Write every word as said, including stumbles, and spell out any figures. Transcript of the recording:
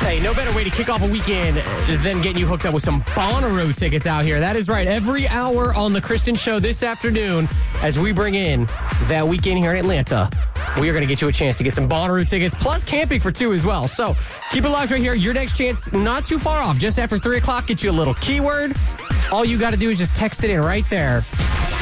Hey, no better way to kick off a weekend than getting you hooked up with some Bonnaroo tickets out here. That is right. Every hour on The Kristen Show this afternoon, as we bring in that weekend here in Atlanta, we are going to get you a chance to get some Bonnaroo tickets, plus camping for two as well. So keep it locked right here. Your next chance, not too far off. Just after three o'clock, get you a little keyword. All you got to do is just text it in right there